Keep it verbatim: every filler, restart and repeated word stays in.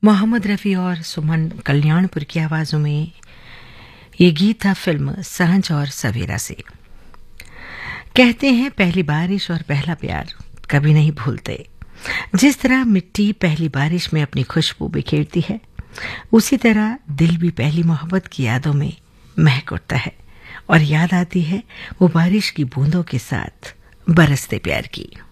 मोहम्मद रफ़ी और सुमन कल्याणपुर की आवाज़ों में ये गीत था फिल्म सांझ और सवेरा से। कहते हैं पहली बारिश और पहला प्यार कभी नहीं भूलते। जिस तरह मिट्टी पहली बारिश में अपनी खुशबू बिखेरती है, उसी तरह दिल भी पहली मोहब्बत की यादों में महक उठता है और याद आती है वो बारिश की बूंदों के साथ बरसते प्यार की।